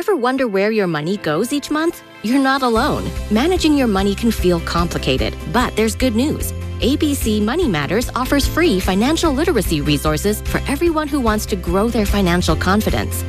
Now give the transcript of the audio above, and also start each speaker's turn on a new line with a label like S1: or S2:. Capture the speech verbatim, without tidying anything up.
S1: Ever wonder where your money goes each month? You're not alone. Managing your money can feel complicated, but there's good news. A B C Money Matters offers free financial literacy resources for everyone who wants to grow their financial confidence.